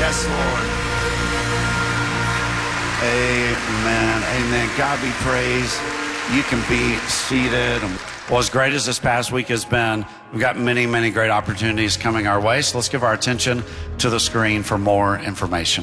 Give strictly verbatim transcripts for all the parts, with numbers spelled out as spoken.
Yes, Lord. Amen. Amen. God be praised. You can be seated. Well, as great as this past week has been, we've got many, many great opportunities coming our way. So let's give our attention to the screen for more information.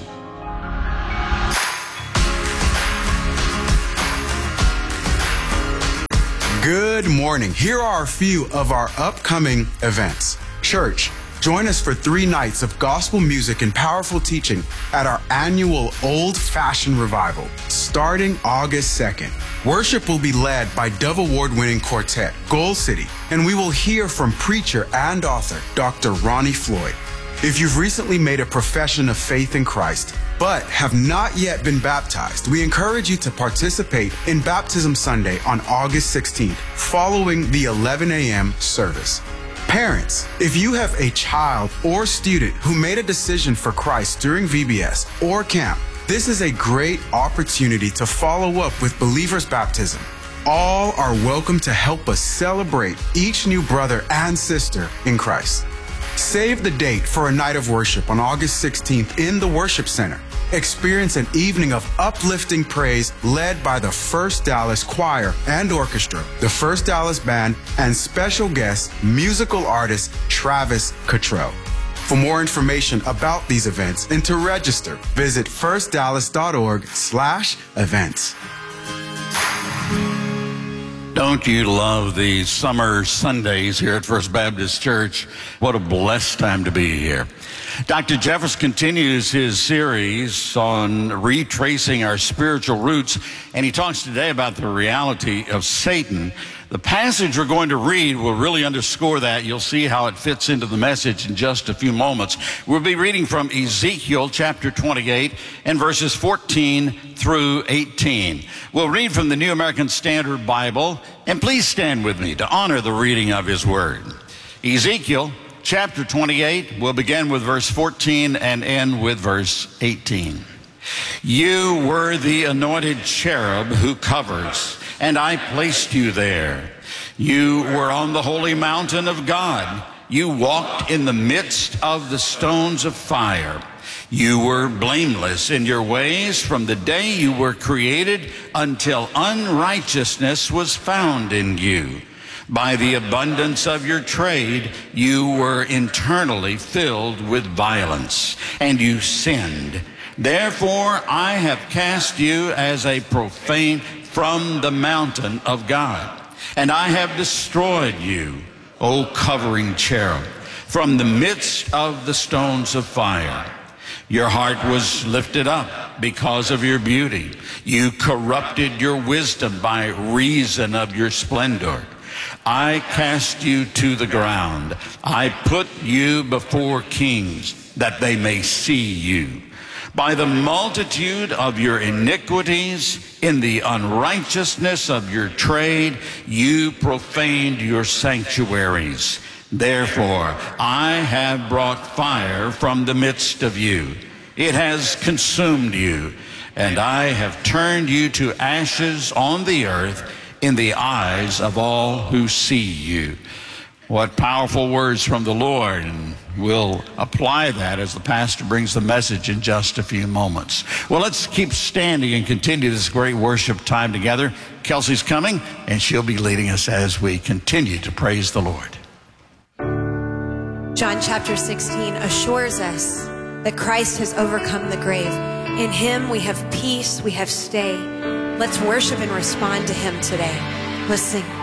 Good morning. Here are a few of our upcoming events. Church, join us for three nights of gospel music and powerful teaching at our annual Old Fashioned Revival, starting August second. Worship will be led by Dove Award-winning quartet, Goal City, and we will hear from preacher and author, Doctor Ronnie Floyd. If you've recently made a profession of faith in Christ, but have not yet been baptized, we encourage you to participate in Baptism Sunday on August sixteenth, following the eleven a.m. service. Parents, if you have a child or student who made a decision for Christ during V B S or camp, this is a great opportunity to follow up with Believer's Baptism. All are welcome to help us celebrate each new brother and sister in Christ. Save the date for a night of worship on August sixteenth in the Worship Center. Experience an evening of uplifting praise led by the First Dallas Choir and Orchestra, the First Dallas Band, and special guest, musical artist Travis Cottrell. For more information about these events and to register, visit firstdallas.org slash events. Don't you love the summer Sundays here at First Baptist Church? What a blessed time to be here. Doctor Jeffress continues his series on retracing our spiritual roots, and he talks today about the reality of Satan. The passage we're going to read will really underscore that. You'll see how it fits into the message in just a few moments. We'll be reading from Ezekiel chapter twenty-eight and verses fourteen through eighteen. We'll read from the New American Standard Bible, and please stand with me to honor the reading of his word. Ezekiel chapter twenty-eight, we'll begin with verse fourteen and end with verse eighteen. You were the anointed cherub who covers, and I placed you there. You were on the holy mountain of God. You walked in the midst of the stones of fire. You were blameless in your ways from the day you were created until unrighteousness was found in you. By the abundance of your trade, you were internally filled with violence, and you sinned. Therefore, I have cast you as a profane from the mountain of God, and I have destroyed you, O covering cherub, from the midst of the stones of fire. Your heart was lifted up because of your beauty. You corrupted your wisdom by reason of your splendor. I cast you to the ground. I put you before kings, that they may see you. By the multitude of your iniquities, in the unrighteousness of your trade, you profaned your sanctuaries. Therefore, I have brought fire from the midst of you. It has consumed you, and I have turned you to ashes on the earth in the eyes of all who see you. What powerful words from the Lord, and we'll apply that as the pastor brings the message in just a few moments. Well, let's keep standing and continue this great worship time together. Kelsey's coming, and she'll be leading us as we continue to praise the Lord. John chapter sixteen assures us that Christ has overcome the grave. In him we have peace, we have stay. Let's worship and respond to him today. Let's sing.